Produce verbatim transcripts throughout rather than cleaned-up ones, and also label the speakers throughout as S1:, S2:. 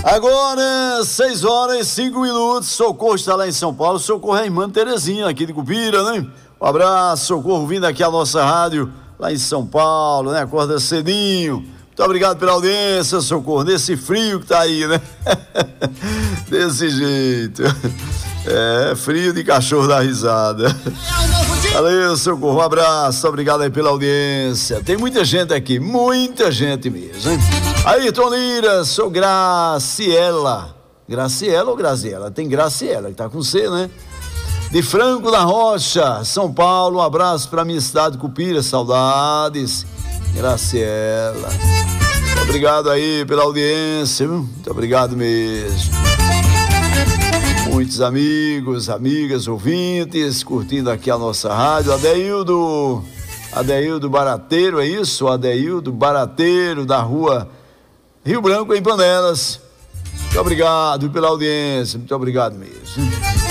S1: Agora, seis horas e cinco minutos, Socorro está lá em São Paulo, Socorro é a irmã Terezinha, aqui de Cupira, né? Um abraço, Socorro, vindo aqui à nossa rádio, lá em São Paulo, né? Acorda cedinho. Muito obrigado pela audiência, Socorro, nesse frio que tá aí, né? Desse jeito. É, frio de cachorro da risada. Valeu, Socorro, um abraço, obrigado aí pela audiência. Tem muita gente aqui, muita gente mesmo, hein? Aí, Tonira, sou Graciela. Graciela ou Graziela? Tem Graciela, que tá com C, né? De Franco da Rocha, São Paulo, um abraço pra minha cidade, Cupira, saudades. Graciela. Obrigado aí pela audiência, viu? Muito obrigado mesmo. Muitos amigos, amigas, ouvintes, curtindo aqui a nossa rádio. Adeildo, Adeildo Barateiro, é isso? Adeildo Barateiro, da rua Rio Branco, em Panelas. Muito obrigado pela audiência, muito obrigado mesmo.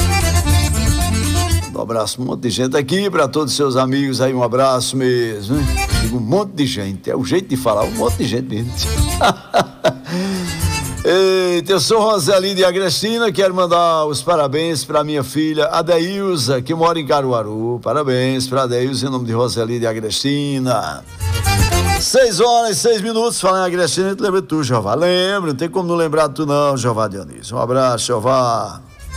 S1: Um abraço, um monte de gente aqui, para todos os seus amigos aí, um abraço mesmo, né? Digo, um monte de gente, é o jeito de falar, um monte de gente mesmo. Eita, eu sou Roseli de Agrestina, quero mandar os parabéns para minha filha Adeilza, que mora em Caruaru. Parabéns para Adeilza em nome de Roseli de Agrestina. Seis horas e seis minutos, falando em Agrestina, a gente lembra de tu, Jeová. Lembra, não tem como não lembrar de tu não, Jeová Dionísio. Um abraço, Jeová.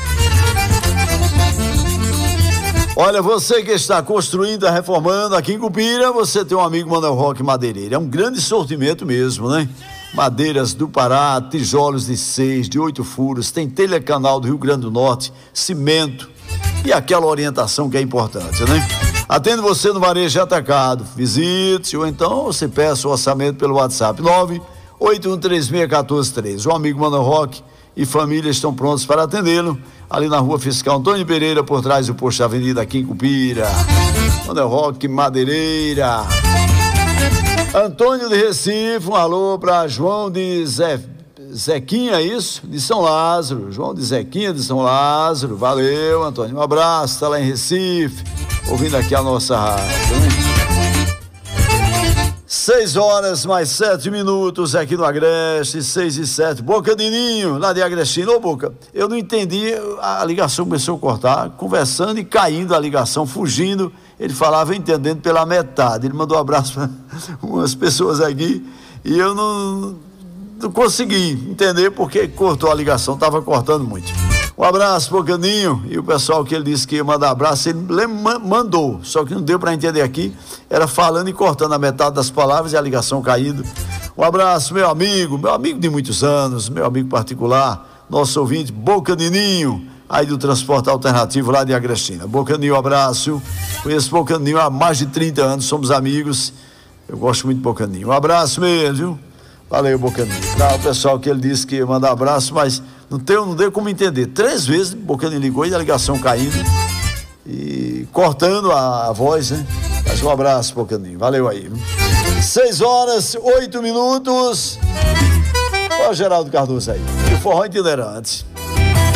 S1: Olha, você que está construindo, reformando aqui em Cupira, você tem um amigo Manuel Roque Madeireira. É um grande sortimento mesmo, né? Madeiras do Pará, tijolos de seis, de oito furos, tem telha canal do Rio Grande do Norte, cimento e aquela orientação que é importante, né? Atendo você no varejo atacado, visite ou então você peça o orçamento pelo WhatsApp nove oito um três seis um quatro três. O amigo Manuel Roque e família estão prontos para atendê-lo ali na Rua Fiscal Antônio Pereira, por trás do posto da Avenida aqui em Cupira. Manuel Roque Madeireira. Antônio de Recife, um alô para João de Zé, Zequinha, isso? De São Lázaro, João de Zequinha de São Lázaro, valeu, Antônio, um abraço, tá lá em Recife, ouvindo aqui a nossa rádio, né? Seis horas mais sete minutos aqui no Agreste, seis e sete, Boca de Ninho, lá de Agrestina. Ô Boca, eu não entendi, a ligação começou a cortar, conversando e caindo a ligação, fugindo. Ele falava entendendo pela metade. Ele mandou um abraço para umas pessoas aqui e eu não, não consegui entender porque cortou a ligação, estava cortando muito. Um abraço pro Caninho e o pessoal que ele disse que ia mandar abraço, ele mandou, só que não deu para entender aqui, era falando e cortando a metade das palavras e a ligação caindo. Um abraço, meu amigo, meu amigo de muitos anos, meu amigo particular, nosso ouvinte, Boca de Ninho, aí do transporte alternativo lá de Agrestina. Bocaninho, um abraço. Conheço Bocaninho há mais de trinta anos, somos amigos. Eu gosto muito de Bocaninho. Um abraço mesmo, viu? Valeu, Bocaninho. Tá, o pessoal que ele disse que ia mandar abraço, mas não deu, não deu como entender. Três vezes Bocaninho ligou e a ligação caindo e cortando a, a voz, né? Mas um abraço, Bocaninho. Valeu aí. Viu? Seis horas, oito minutos. Olha o Geraldo Cardoso aí. E o forró itinerante.